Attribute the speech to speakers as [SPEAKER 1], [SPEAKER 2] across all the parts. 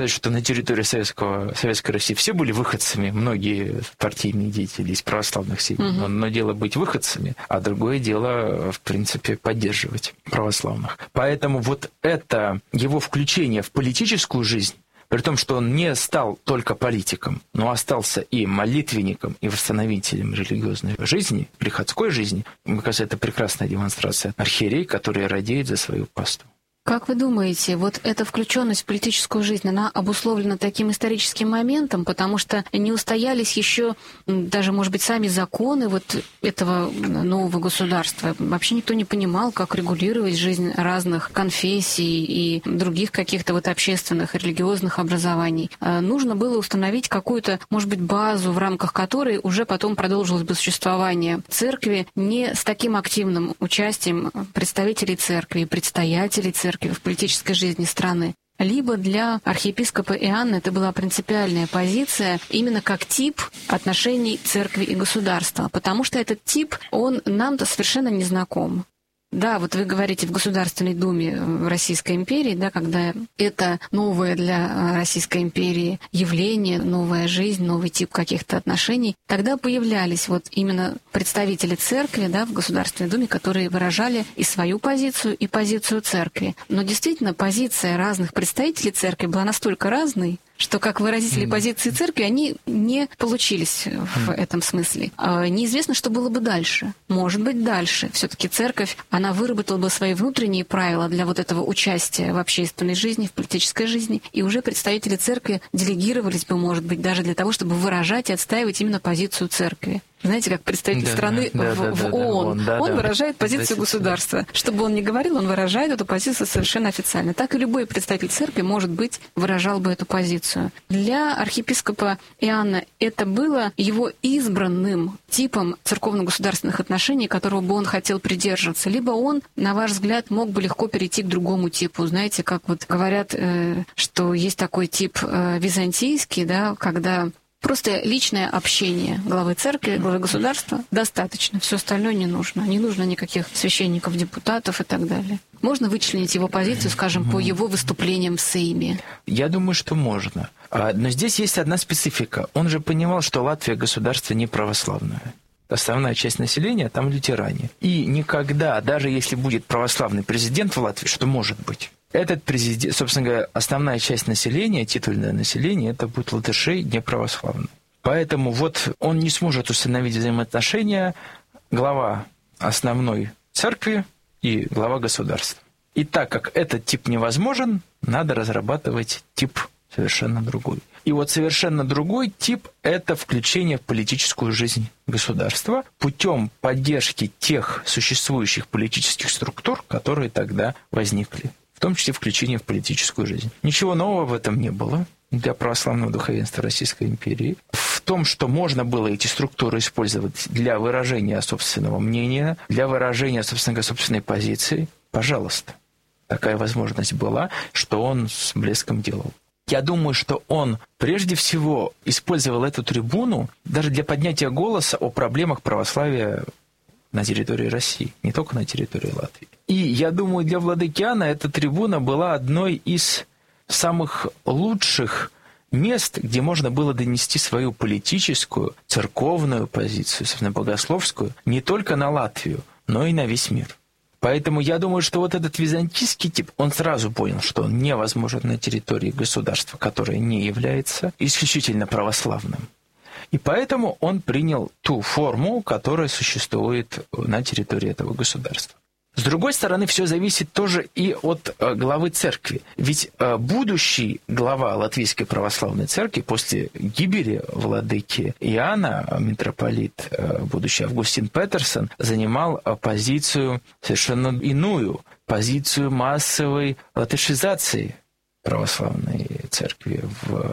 [SPEAKER 1] что на территории Советской России все были выходцами, многие партийные деятели из православных семей. Но дело быть выходцами, а другое дело, в принципе, поддерживать православных. Поэтому вот это его включение в политическую жизнь, при том, что он не стал только политиком, но остался и молитвенником, и восстановителем религиозной жизни, приходской жизни, мне кажется, это прекрасная демонстрация архиерей, который радеет за свою паству.
[SPEAKER 2] Как вы думаете, вот эта включенность в политическую жизнь, она обусловлена таким историческим моментом, потому что не устоялись еще даже, может быть, сами законы вот этого нового государства? Вообще никто не понимал, как регулировать жизнь разных конфессий и других каких-то вот общественных, религиозных образований. Нужно было установить какую-то, может быть, базу, в рамках которой уже потом продолжилось бы существование церкви не с таким активным участием представителей церкви, предстоятелей церкви в политической жизни страны. Либо для архиепископа Иоанна это была принципиальная позиция именно как тип отношений церкви и государства, потому что этот тип, он нам-то совершенно не знаком. Да, вот вы говорите в Государственной Думе Российской империи, да, когда это новое для Российской империи явление, новая жизнь, новый тип каких-то отношений, тогда появлялись вот именно представители церкви, да, в Государственной Думе, которые выражали и свою позицию, и позицию церкви. Но действительно позиция разных представителей церкви была настолько разной, что как выразители позиции церкви, они не получились в этом смысле. Неизвестно, что было бы дальше. Может быть, дальше. Все-таки церковь, она выработала бы свои внутренние правила для вот этого участия в общественной жизни, в политической жизни, и уже представители церкви делегировались бы, может быть, даже для того, чтобы выражать и отстаивать именно позицию церкви. Знаете, как представитель страны в ООН. Он выражает позицию государства. Что бы он ни говорил, он выражает эту позицию совершенно официально. Так и любой представитель церкви, может быть, выражал бы эту позицию. Для архиепископа Иоанна это было его избранным типом церковно-государственных отношений, которого бы он хотел придерживаться. Либо он, на ваш взгляд, мог бы легко перейти к другому типу. Знаете, как вот говорят, что есть такой тип византийский, да, когда просто личное общение главы церкви, главы государства достаточно. Все остальное не нужно. Не нужно никаких священников, депутатов и так далее. Можно вычленить его позицию, скажем, по его выступлениям в Сейме?
[SPEAKER 1] Я думаю, что можно. Но здесь есть одна специфика. Он же понимал, что Латвия государство не православное. Основная часть населения там лютеране. И никогда, даже если будет православный президент в Латвии, что может быть, этот президент, собственно говоря, основная часть населения, титульное население, это будет латыши неправославные. Поэтому вот он не сможет установить взаимоотношения глава основной церкви и глава государства. И так как этот тип невозможен, надо разрабатывать тип совершенно другой. И вот совершенно другой тип – это включение в политическую жизнь государства путем поддержки тех существующих политических структур, которые тогда возникли. В том числе включение в политическую жизнь. Ничего нового в этом не было для православного духовенства Российской империи. В том, что можно было эти структуры использовать для выражения собственного мнения, для выражения, собственной позиции, пожалуйста. Такая возможность была, что он с блеском делал. Я думаю, что он прежде всего использовал эту трибуну даже для поднятия голоса о проблемах православия на территории России, не только на территории Латвии. И я думаю, для владыки Иоанна эта трибуна была одной из самых лучших мест, где можно было донести свою политическую, церковную позицию, собственно, богословскую, не только на Латвию, но и на весь мир. Поэтому я думаю, что вот этот византийский тип, он сразу понял, что он невозможен на территории государства, которое не является исключительно православным. И поэтому он принял ту форму, которая существует на территории этого государства. С другой стороны, все зависит тоже и от главы церкви. Ведь будущий глава Латвийской православной церкви после гибели владыки Иоанна, митрополит, будущий Августин Петерсон, занимал позицию совершенно иную, позицию массовой латышизации православной церкви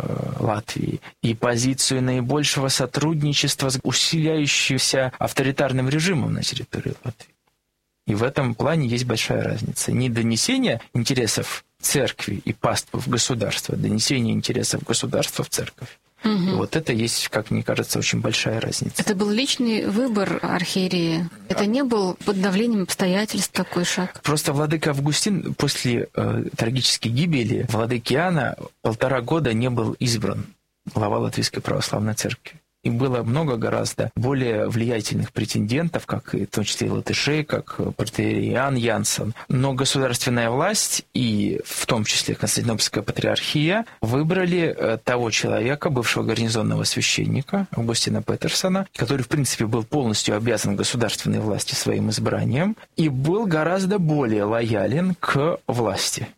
[SPEAKER 1] в Латвии и позицию наибольшего сотрудничества с усиляющимся авторитарным режимом на территории Латвии. И в этом плане есть большая разница. Не донесение интересов церкви и паствы в государство, а донесение интересов государства в церковь. И вот это есть, как мне кажется, очень большая разница.
[SPEAKER 2] Это был личный выбор архиерея? Это не был под давлением обстоятельств такой шаг?
[SPEAKER 1] Просто владыка Августин после трагической гибели владыки Иоанна 1,5 года не был избран глава Латвийской православной церкви. И было много гораздо более влиятельных претендентов, как и в том числе и латышей, как протоиерей Иоанн Янсон. Но государственная власть, и в том числе Константинопольская патриархия, выбрали того человека, бывшего гарнизонного священника Августина Петерсона, который, в принципе, был полностью обязан государственной власти своим избранием, и был гораздо более лоялен к власти.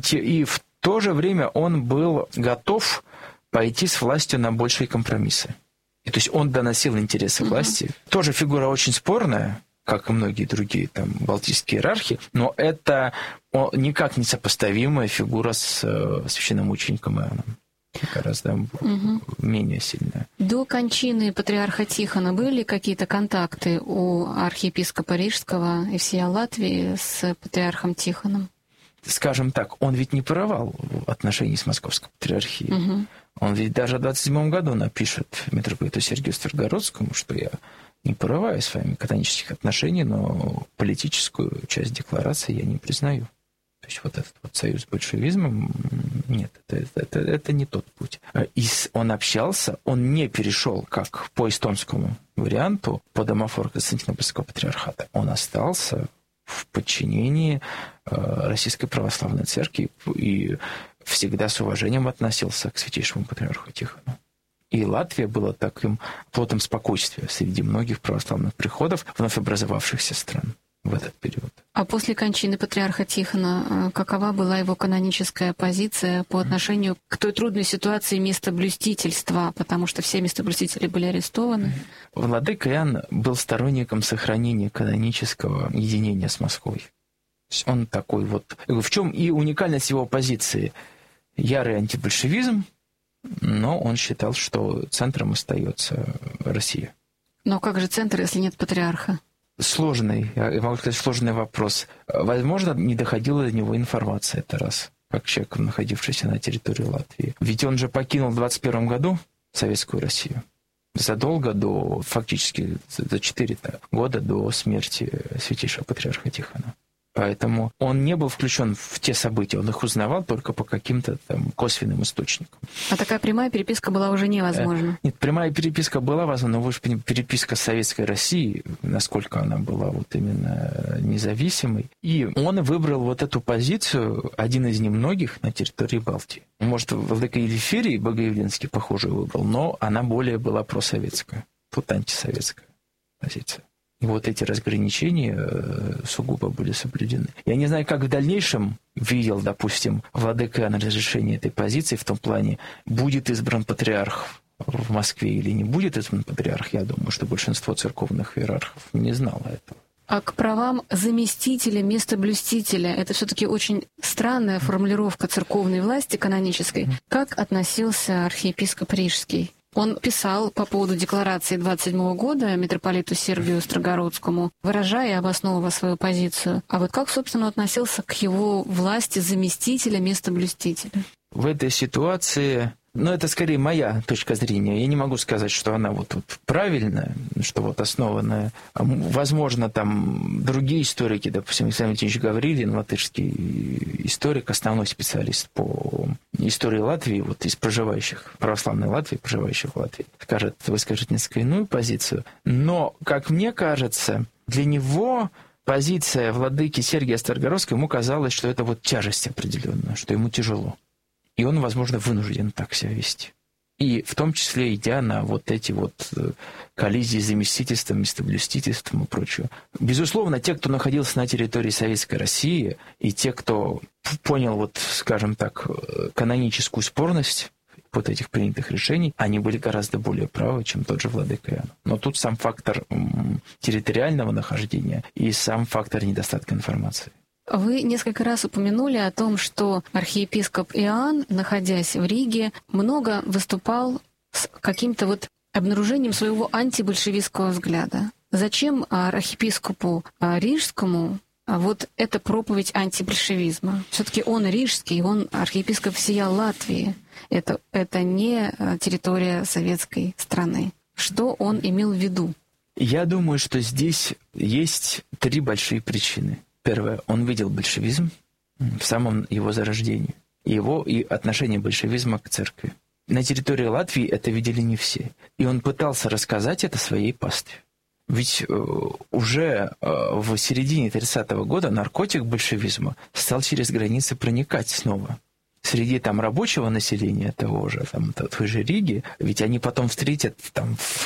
[SPEAKER 1] И в то же время он был готов пойти с властью на большие компромиссы. И, то есть он доносил интересы власти. Тоже фигура очень спорная, как и многие другие там балтийские иерархи, но это никак не сопоставимая фигура с священномучеником Иоанном. Гораздо менее сильная.
[SPEAKER 2] До кончины патриарха Тихона были какие-то контакты у архиепископа Рижского и всей Латвии с патриархом Тихоном?
[SPEAKER 1] Скажем так, он ведь не порывал отношений с Московской патриархией. Он ведь даже в 27 году напишет митрополиту Сергию Строгородскому, что я не порываю с вами канонических отношений, но политическую часть декларации я не признаю. То есть вот этот вот союз с большевизмом, нет, это не тот путь. И он общался, он не перешел, как по эстонскому варианту, по домофору Константинопольского патриархата. Он остался в подчинении Российской Православной Церкви и всегда с уважением относился к святейшему патриарху Тихону. И Латвия была таким плотом спокойствия среди многих православных приходов вновь образовавшихся стран в этот период.
[SPEAKER 2] А после кончины патриарха Тихона какова была его каноническая позиция по отношению к той трудной ситуации местоблюстительства, потому что все местоблюстители были арестованы?
[SPEAKER 1] Владыка Иоанн был сторонником сохранения канонического единения с Москвой. Он такой вот... В чем и уникальность его позиции? Ярый антибольшевизм, но он считал, что центром остается Россия.
[SPEAKER 2] Но как же центр, если нет патриарха?
[SPEAKER 1] Сложный, я могу сказать, сложный вопрос. Возможно, не доходила до него информация, это раз, как человек, находившийся на территории Латвии. Ведь он же покинул в 21 году Советскую Россию. Задолго до, фактически, за 4 года до смерти святейшего патриарха Тихона. Поэтому он не был включен в те события, он их узнавал только по каким-то там косвенным источникам.
[SPEAKER 2] А такая прямая переписка была уже невозможна?
[SPEAKER 1] Нет, прямая переписка была возможна, но вы же понимаете, переписка с Советской Россией, насколько она была вот именно независимой. И он выбрал вот эту позицию, один из немногих на территории Балтии. Может, владыка Елеферий Богоявленский похожую выбрал, но она более была просоветская, тут антисоветская позиция. И вот эти разграничения сугубо были соблюдены. Я не знаю, как в дальнейшем видел, допустим, владыка Иоанн разрешение этой позиции в том плане, будет избран патриарх в Москве или не будет избран патриарх. Я думаю, что большинство церковных иерархов не знало этого.
[SPEAKER 2] А к правам заместителя, местоблюстителя, это все-таки очень странная формулировка церковной власти канонической. Как относился архиепископ Рижский? Он писал по поводу декларации 27 года митрополиту Сергию Строгородскому, выражая и обосновывая свою позицию. А вот как, собственно, относился к его власти заместителя, местоблюстителя?
[SPEAKER 1] В этой ситуации, это скорее моя точка зрения. Я не могу сказать, что она вот правильная, что вот основанная. Возможно, там другие историки, допустим, Александр Валентинович Гаврилин, латышский историк, основной специалист по истории Латвии, вот из проживающих, православной Латвии, проживающих в Латвии, выскажет несколько иную позицию. Но, как мне кажется, для него позиция владыки Сергия Строгородского, ему казалось, что это вот тяжесть определенная, что ему тяжело. И он, возможно, вынужден так себя вести. И в том числе идя на вот эти вот коллизии с заместительством, местоблюстительством и прочее. Безусловно, те, кто находился на территории Советской России, и те, кто понял, вот, скажем так, каноническую спорность вот этих принятых решений, они были гораздо более правы, чем тот же владыка Иоанн. Но тут сам фактор территориального нахождения и сам фактор недостатка информации.
[SPEAKER 2] Вы несколько раз упомянули о том, что архиепископ Иоанн, находясь в Риге, много выступал с каким-то вот обнаружением своего антибольшевистского взгляда. Зачем архиепископу Рижскому вот эта проповедь антибольшевизма? Все-таки он рижский, он архиепископ всея Латвии. Это не территория советской страны. Что он имел в виду?
[SPEAKER 1] Я думаю, что здесь есть 3 большие причины. Первое, он видел большевизм в самом его зарождении, и отношение большевизма к церкви. На территории Латвии это видели не все. И он пытался рассказать это своей пастве. Ведь уже в середине 30-го года наркотик большевизма стал через границы проникать снова. Среди рабочего населения того же, той же Риги, ведь они потом встретят в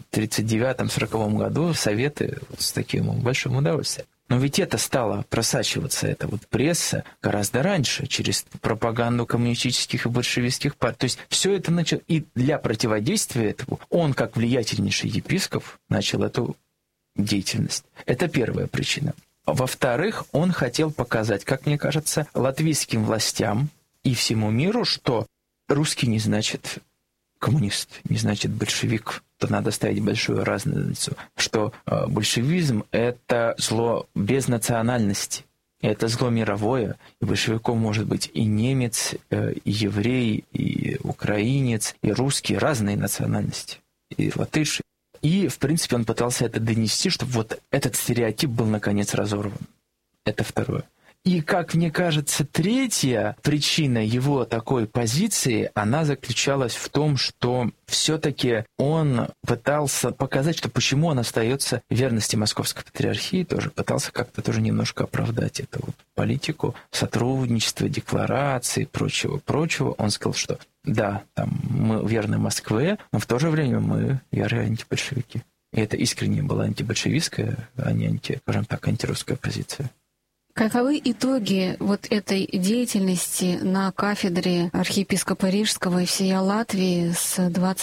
[SPEAKER 1] 39-40 году Советы с таким большим удовольствием. Но ведь это стало просачиваться, эта пресса, гораздо раньше, через пропаганду коммунистических и большевистских партий. То есть все это начало. И для противодействия этому он, как влиятельнейший епископ, начал эту деятельность. Это первая причина. Во-вторых, он хотел показать, как мне кажется, латвийским властям и всему миру, что русский не значит коммунист, не значит большевик. То надо ставить большую разницу, что большевизм – это зло без национальности, это зло мировое, и большевиком может быть и немец, и еврей, и украинец, и русский, разные национальности, и латыши. И, в принципе, он пытался это донести, чтобы этот стереотип был, наконец, разорван. Это второе. И, как мне кажется, третья причина его такой позиции, она заключалась в том, что все-таки он пытался показать, что почему он остается в верности Московской Патриархии, тоже пытался как-то тоже немножко оправдать эту политику сотрудничества, декларации, прочего. Он сказал, что да, мы верны Москве, но в то же время мы ярые антибольшевики. И это искренне была антибольшевистская, а не антирусская позиция.
[SPEAKER 2] Каковы итоги этой деятельности на кафедре архиепископа Рижского и всея Латвии с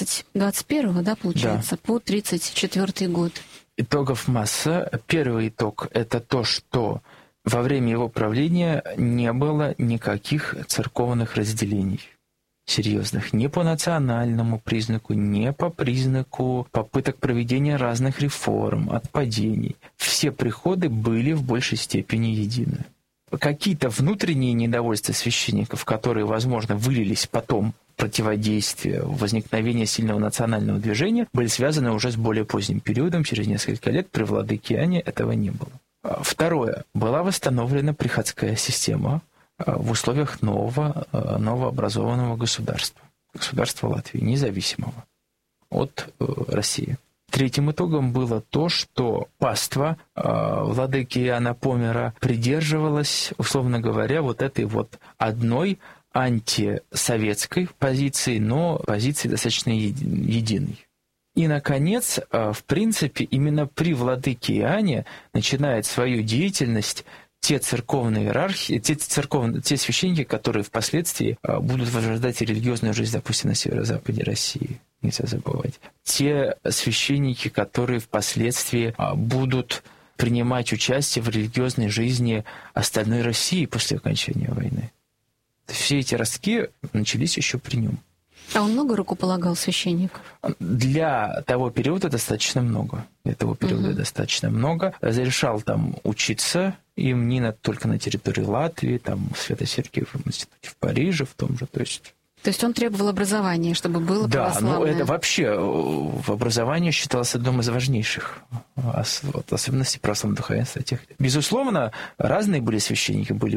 [SPEAKER 2] 21-го, получается, по 34-й год?
[SPEAKER 1] Итогов масса. Первый итог – это то, что во время его правления не было никаких церковных разделений серьезных ни по национальному признаку, ни по признаку попыток проведения разных реформ, отпадений. Все приходы были в большей степени едины. Какие-то внутренние недовольства священников, которые, возможно, вылились потом в противодействие, возникновение сильного национального движения, были связаны уже с более поздним периодом, через несколько лет при владыке Иоанне этого не было. Второе. Была восстановлена приходская система в условиях новообразованного государства Латвии, независимого от России. Третьим итогом было то, что паства владыки Иоанна Помера придерживалась, условно говоря, этой одной антисоветской позиции, но позиции достаточно единой. И, наконец, в принципе, именно при владыке Иоанне начинает свою деятельность те церковные иерархии, те священники, которые впоследствии будут возрождать религиозную жизнь, допустим, на северо-западе России. Нельзя забывать. Те священники, которые впоследствии будут принимать участие в религиозной жизни остальной России после окончания войны. Все эти ростки начались еще при нем.
[SPEAKER 2] А он много рукополагал священников?
[SPEAKER 1] Для того периода достаточно много. Достаточно много. Разрешал учиться им не только на территории Латвии, в Свято-Сергиевом институте в Париже, в том же. То есть он требовал образования, чтобы было православное. Да, это вообще в образовании считалось одним из важнейших особенностей православного духовенства. Безусловно, разные были священники, были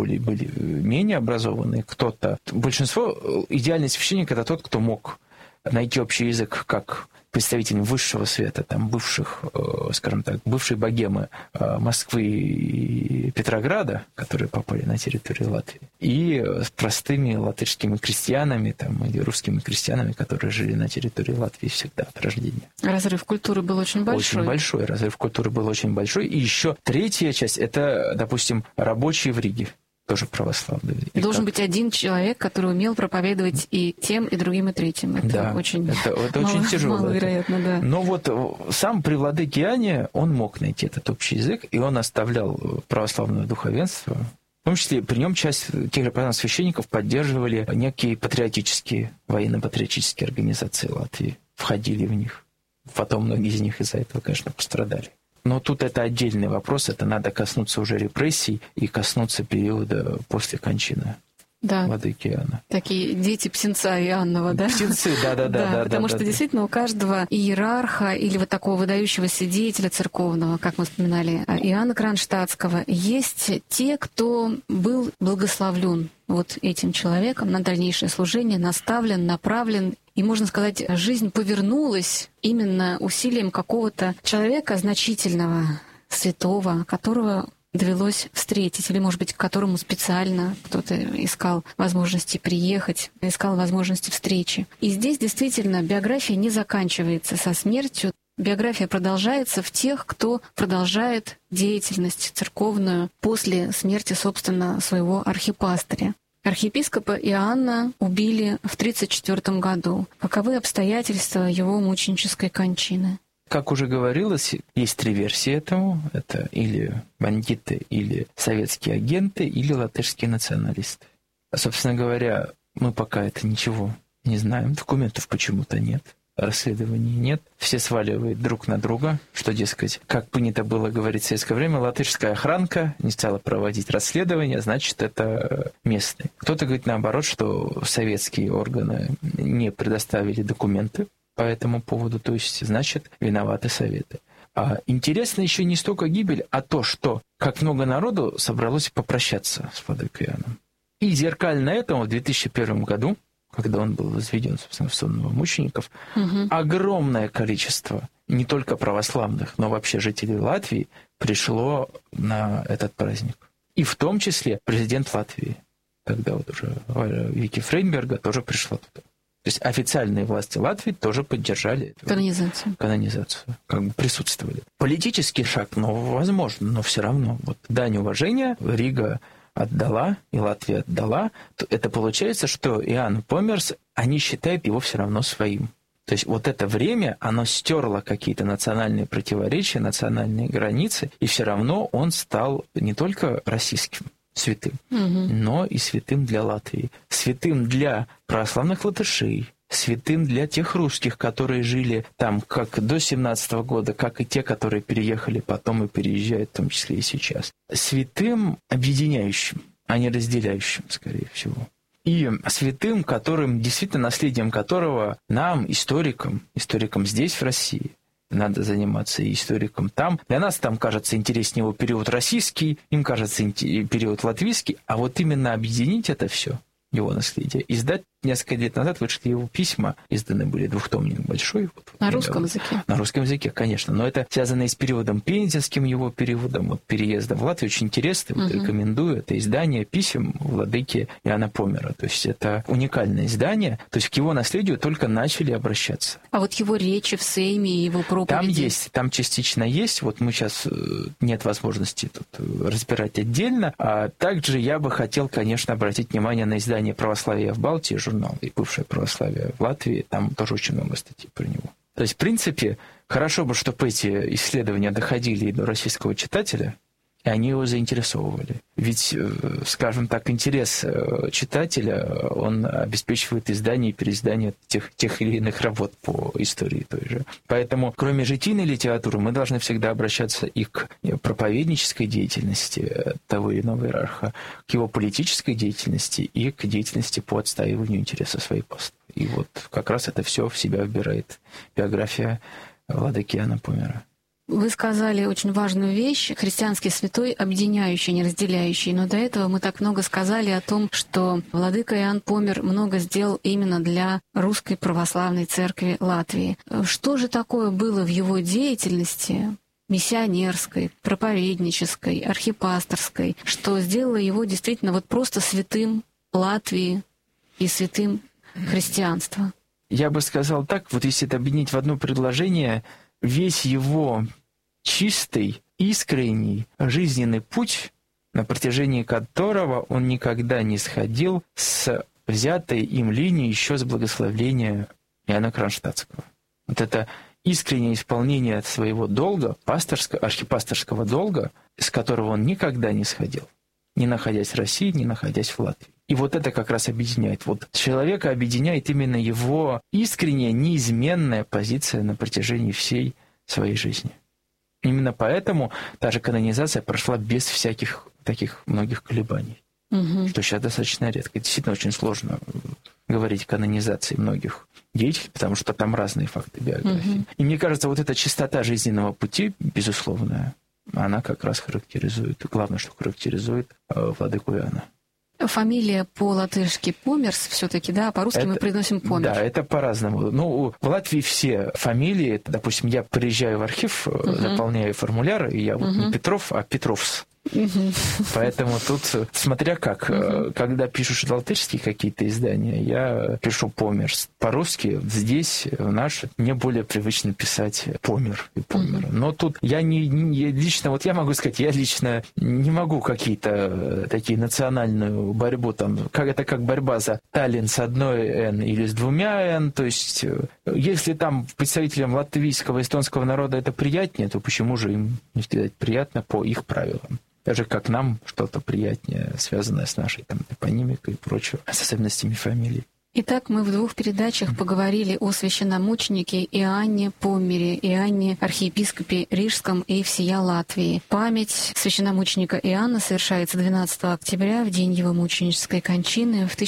[SPEAKER 1] менее образованные. Большинство, идеальный священник – это тот, кто мог найти общий язык как представитель высшего света, бывшей богемы Москвы и Петрограда, которые попали на территорию Латвии, и с простыми латышскими крестьянами или русскими крестьянами, которые жили на территории Латвии всегда от рождения.
[SPEAKER 2] Разрыв культуры был очень большой.
[SPEAKER 1] Очень большой. Разрыв культуры был очень большой. И еще третья часть – это, допустим, рабочие в Риге. Тоже православные.
[SPEAKER 2] Должен быть один человек, который умел проповедовать и тем, и другим, и третьим. Это очень тяжело. Маловероятно, да.
[SPEAKER 1] Но сам при владыке Иоанне он мог найти этот общий язык, и он оставлял православное духовенство. В том числе при нем часть тех же православных священников поддерживали некие военно-патриотические организации Латвии, входили в них. Потом многие из них из-за этого, конечно, пострадали. Но тут это отдельный вопрос, это надо коснуться уже репрессий и коснуться периода после кончины.
[SPEAKER 2] Да.
[SPEAKER 1] Владыки Иоанна.
[SPEAKER 2] Такие дети птенца Иоаннова, да?
[SPEAKER 1] Птенцы, да.
[SPEAKER 2] Потому что действительно у каждого иерарха или вот такого выдающегося деятеля церковного, как мы вспоминали, Иоанна Кронштадтского, есть те, кто был благословлен вот этим человеком на дальнейшее служение, наставлен, направлен. И, можно сказать, жизнь повернулась именно усилием какого-то человека значительного, святого, которого довелось встретить, или, может быть, к которому специально кто-то искал возможности приехать, искал возможности встречи. И здесь действительно биография не заканчивается со смертью. Биография продолжается в тех, кто продолжает деятельность церковную после смерти, собственно, своего архипастыря. Архиепископа Иоанна убили в 1934 году. Каковы обстоятельства его мученической кончины?
[SPEAKER 1] Как уже говорилось, есть 3 версии этому. Это или бандиты, или советские агенты, или латышские националисты. А, собственно говоря, мы пока это ничего не знаем. Документов почему-то нет, расследований нет. Все сваливают друг на друга, что, дескать, как принято было говорить в советское время, латышская охранка не стала проводить расследование, значит, это местные. Кто-то говорит наоборот, что советские органы не предоставили документы по этому поводу, то есть, значит, виноваты советы. А интересно еще не столько гибель, а то, что как много народу собралось попрощаться с владыкой Иоанном. И зеркально этому в 2001 году, когда он был возведен, собственно, в сон новомучеников, огромное количество не только православных, но вообще жителей Латвии пришло на этот праздник. И в том числе президент Латвии, тогда вот уже Вики Фрейнберга, тоже пришла туда. То есть официальные власти Латвии тоже поддержали эту канонизацию, как бы присутствовали. Политический шаг, возможно, но все равно. Вот дань уважения Рига отдала, и Латвия отдала, то это получается, что Иоанн Померс, они считают его все равно своим. То есть вот это время, оно стерло какие-то национальные противоречия, национальные границы, и все равно он стал не только российским святым, но и святым для Латвии, святым для православных латышей, святым для тех русских, которые жили там как до 17 года, как и те, которые переехали потом и переезжают, в том числе и сейчас. Святым объединяющим, а не разделяющим, скорее всего. И святым, которым, действительно, наследием которого нам, историкам здесь, в России, надо заниматься и историком там. Для нас там кажется интереснее его период российский, им кажется период латвийский, а вот именно объединить это все, его наследие, издать. Несколько лет назад вышли его письма, изданы были, 2-томник большой.
[SPEAKER 2] На русском языке? На
[SPEAKER 1] русском языке, конечно. Но это связано и с периодом пензенским, его периодом, вот, переезда в Латвию. Очень интересно, вот, рекомендую. Это издание писем владыки Иоанна Помера. То есть это уникальное издание. То есть к его наследию только начали обращаться.
[SPEAKER 2] А вот его речи в Сейме, его проповеди?
[SPEAKER 1] Там частично есть. Вот мы сейчас нет возможности тут разбирать отдельно. А также я бы хотел, конечно, обратить внимание на издание «Православие в Балтии», журнал и «Бывшее православие» в Латвии, там тоже очень много статей про него. То есть, в принципе, хорошо бы, чтобы эти исследования доходили и до российского читателя, и они его заинтересовывали. Ведь, скажем так, интерес читателя, он обеспечивает издание и переиздание тех или иных работ по истории той же. Поэтому, кроме житийной литературы, мы должны всегда обращаться и к проповеднической деятельности того или иного иерарха, к его политической деятельности и к деятельности по отстаиванию интересов своей паствы. И вот как раз это все в себя вбирает биография владыки Иоанна Помера.
[SPEAKER 2] Вы сказали очень важную вещь: христианский святой, объединяющий, не разделяющий. Но до этого мы так много сказали о том, что владыка Иоанн Помер много сделал именно для Русской Православной Церкви Латвии. Что же такое было в его деятельности миссионерской, проповеднической, архипасторской, что сделало его действительно вот просто святым Латвии и святым христианства?
[SPEAKER 1] Я бы сказал так, вот если это объединить в одно предложение, весь его чистый, искренний жизненный путь, на протяжении которого он никогда не сходил с взятой им линии еще с благословления Иоанна Кронштадтского. Вот это искреннее исполнение своего долга, архипасторского долга, с которого он никогда не сходил, не находясь в России, не находясь в Латвии. И вот это как раз объединяет. Вот человека объединяет именно его искренняя, неизменная позиция на протяжении всей своей жизни. Именно поэтому та же канонизация прошла без всяких таких многих колебаний, что сейчас достаточно редко. Действительно, очень сложно говорить о канонизации многих деятелей, потому что там разные факты биографии. И мне кажется, вот эта чистота жизненного пути, безусловная, она как раз характеризует, главное, что характеризует владыку Иоанна.
[SPEAKER 2] Фамилия по-латышски Померс все-таки, да, по-русски мы произносим Помер.
[SPEAKER 1] Да, это по-разному. Ну, в Латвии все фамилии, допустим, я приезжаю в архив, заполняю формуляр, и я вот не Петров, а Петровс. Поэтому тут, смотря как, когда пишешь латышские какие-то издания, я пишу Померс. По-русски здесь, мне более привычно писать Помер и Помер. Но тут я лично, вот я могу сказать, я лично не могу какие-то такие национальную борьбу, там, как борьба за Таллин с одной «Н» или с двумя «Н», то есть если там представителям латвийского, эстонского народа это приятнее, то почему же им не сказать приятно по их правилам? Даже как нам что-то приятнее, связанное с нашей там топонимикой и прочим, с особенностями фамилий.
[SPEAKER 2] Итак, мы в 2 передачах поговорили о священномученике Иоанне Помере, Иоанне архиепископе Рижском и всея Латвии. Память священномученика Иоанна совершается 12 октября, в день его мученической кончины в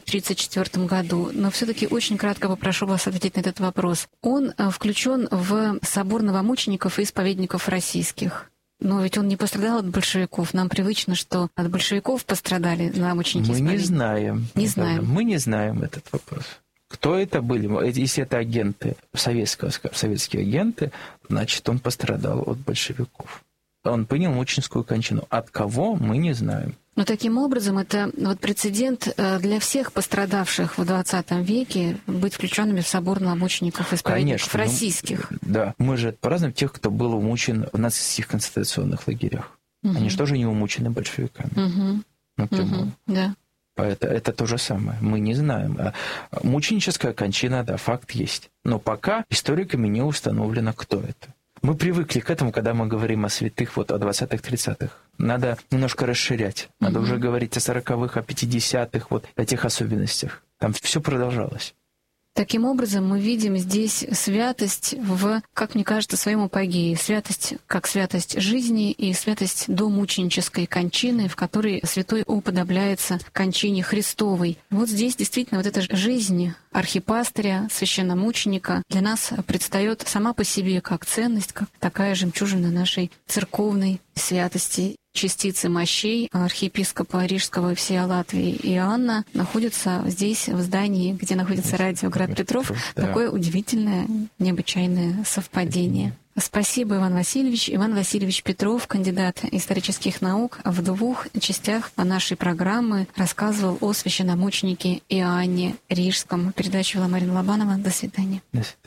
[SPEAKER 2] 1934 году. Но все-таки очень кратко попрошу вас ответить на этот вопрос. Он включен в собор новомучеников и исповедников российских. Но ведь он не пострадал от большевиков. Нам привычно, что от большевиков пострадали новомученики.
[SPEAKER 1] Мы не знаем.
[SPEAKER 2] Не знаем.
[SPEAKER 1] Мы не знаем этот вопрос. Кто это были? Если это агенты советские агенты, значит, он пострадал от большевиков. Он принял мученическую кончину. От кого, мы не знаем.
[SPEAKER 2] Но таким образом это вот прецедент для всех пострадавших в XX веке быть включенными в собор новомучеников и исповедников российских.
[SPEAKER 1] Да, мы же празднуем тех, кто был умучен в нацистских концентрационных лагерях. Они же тоже не умучены большевиками. Напрямую.
[SPEAKER 2] Да.
[SPEAKER 1] Это то же самое. Мы не знаем. Мученическая кончина, да, факт есть. Но пока историками не установлено, кто это. Мы привыкли к этому, когда мы говорим о святых, вот о 20-х, 30-х. Надо немножко расширять. Надо уже говорить о 40-х, о 50-х, вот о тех особенностях. Там все продолжалось.
[SPEAKER 2] Таким образом, мы видим здесь святость в, как мне кажется, своем апогее. Святость как святость жизни и святость до мученической кончины, в которой святой уподобляется кончине Христовой. Вот здесь действительно вот эта жизнь архипастыря, священномученика для нас предстает сама по себе как ценность, как такая жемчужина нашей церковной святости. Частицы мощей архиепископа Рижского и всея Латвии Иоанна находятся здесь, в здании, где находится радио «Град Петров». Да. Такое удивительное, необычайное совпадение. Спасибо, Иван Васильевич. Иван Васильевич Петров, кандидат исторических наук, в 2 частях нашей программы рассказывал о священномученике Иоанне Рижском. Передачу вела Марина Лобанова. До свидания.
[SPEAKER 1] До свидания.